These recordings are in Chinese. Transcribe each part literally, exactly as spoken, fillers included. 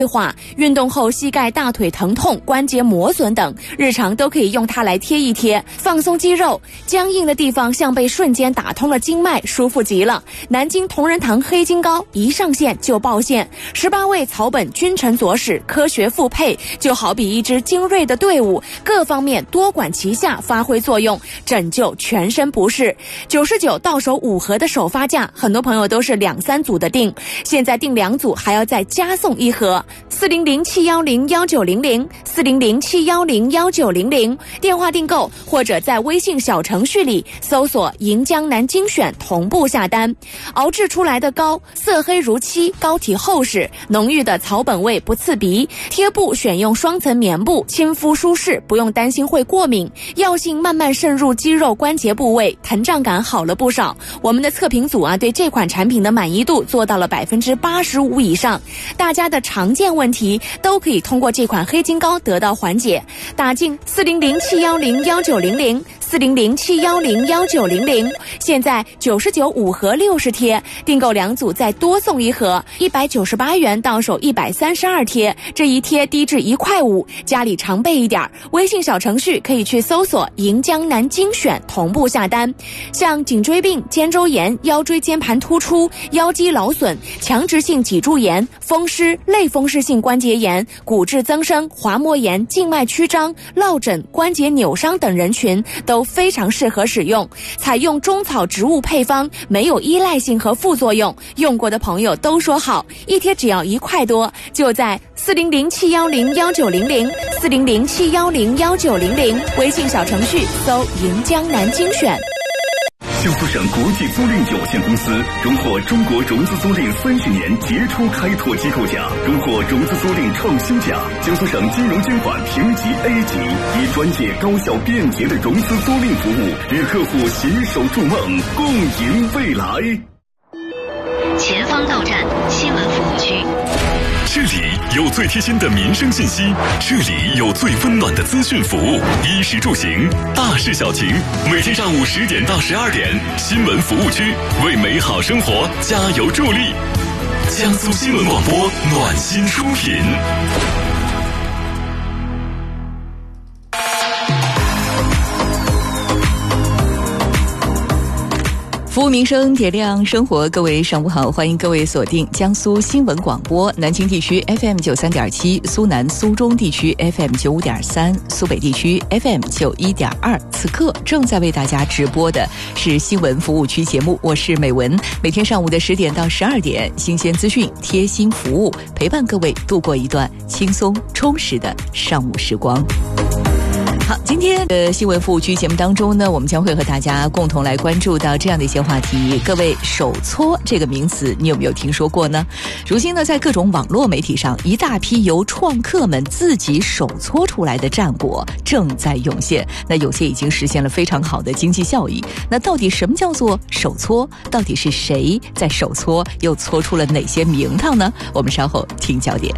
化，运动后膝盖、大腿疼痛、关节磨损等，日常都可以用它来贴一贴，放松肌肉，僵硬的地方像被瞬间打通了经脉，舒服极了。南京同仁堂黑金膏一上线就爆线，十八味草本君臣佐使，科学复配，就好比一支精锐的队伍，各方面多管齐下发挥作用，拯救全身不适。九十九到手五盒的首发价，很多朋友都是两三组的订，现在订两组还要再加送一盒。四零零七幺零幺九零零四零零七幺零幺九零零电话订购，或者在微信小程序里搜索银江南精选同步下单。熬制出来的膏色黑如漆，膏体厚实，浓郁的草本味不刺鼻，贴布选用双层棉布，亲肤舒适，不用担心会过敏，药性慢慢渗入肌肉关节部位，疼胀感好了不少。我们的测评组啊，对这款产品的满意度做到了百分之八十五以上，大家的常见问题都可以通过这款黑金膏得到缓解。打进四零零七幺零幺九零零四零零七幺零幺九零零，现在九十九五盒六十贴，订购两组再多送一盒，一百九十八元到手一百三十二贴，这一贴低至一块五，家里常备一点。微信小程序可以去搜索银江南精选同步下单。像颈椎病、肩周炎、腰椎间盘突出、腰肌劳损、强直性脊柱炎、风湿、类风湿性关节炎、骨质增生、滑膜炎、静脉曲张、落枕、关节扭伤等人群都非常适合使用。采用中草植物配方，没有依赖性和副作用，用过的朋友都说好，一贴只要一块多，就在四零零七幺零幺九零零四零零七幺零幺九零零微信小程序搜银江南精选。 江苏省国际租赁有限公司荣获中国融资租赁三十年杰出开拓机构奖，荣获融资租赁创新奖。江苏省金融监管评级 A 级，以专业、高效、便捷的融资租赁服务，与客户携手筑梦，共赢未来。 前方到站新闻服务区。 这里有最贴心的民生信息，这里有最温暖的资讯服务，衣食住行，大事小情。每天上午十点到十二点，新闻服务区为美好生活加油助力。江苏新闻广播暖心出品。 服务民生，点亮生活。各位上午好，欢迎各位锁定江苏新闻广播，南京地区 F M 九三点七，苏南苏中地区 F M 九五点三，苏北地区 F M 九一点二。此刻正在为大家直播的是新闻服务区节目，我是美文。每天上午的十点到十二点，新鲜资讯、贴心服务，陪伴各位度过一段轻松充实的上午时光。好，今天的新闻服务区节目当中呢，我们将会和大家共同来关注到这样的一些话题。各位，手搓这个名词你有没有听说过呢？如今呢，在各种网络媒体上，一大批由创客们自己手搓出来的战果正在涌现，那有些已经实现了非常好的经济效益。那到底什么叫做手搓？到底是谁在手搓？又搓出了哪些名堂呢？我们稍后听焦点。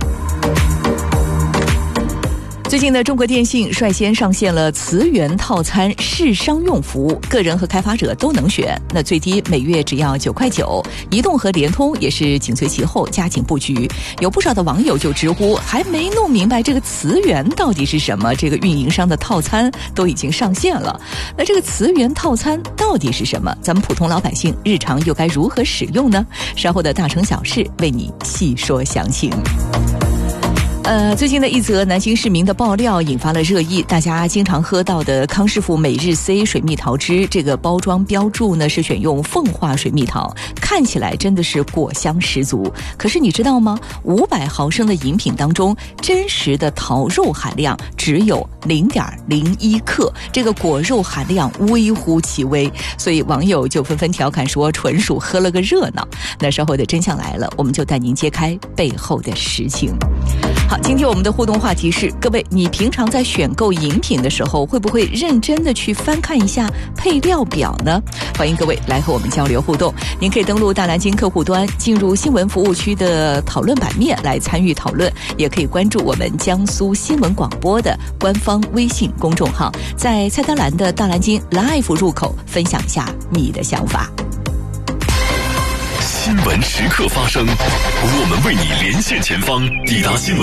最近呢，中国电信率先上线了磁源套餐试商用服务，个人和开发者都能选。那最低每月只要九块九，移动和联通也是紧随其后加紧布局。有不少的网友就直呼，还没弄明白这个磁源到底是什么，这个运营商的套餐都已经上线了。那这个磁源套餐到底是什么？咱们普通老百姓日常又该如何使用呢？稍后的大城小事为你细说详情。呃，最近的一则南京市民的爆料引发了热议，大家经常喝到的康师傅每日 C 水蜜桃汁，这个包装标注呢是选用凤化水蜜桃，看起来真的是果香十足。可是你知道吗？五百毫升的饮品当中，真实的桃肉含量只有零点零一克，这个果肉含量微乎其微，所以网友就纷纷调侃说，纯属喝了个热闹。那稍后的真相来了，我们就带您揭开背后的实情。好，今天我们的互动话题是，各位，你平常在选购饮品的时候，会不会认真的去翻看一下配料表呢？欢迎各位来和我们交流互动。您可以登录大南京客户端，进入新闻服务区的讨论版面来参与讨论，也可以关注我们江苏新闻广播的官方微信公众号，在菜单栏的大南京 Live 入口分享一下你的想法。 新闻时刻发生，我们为你连线前方，抵达新闻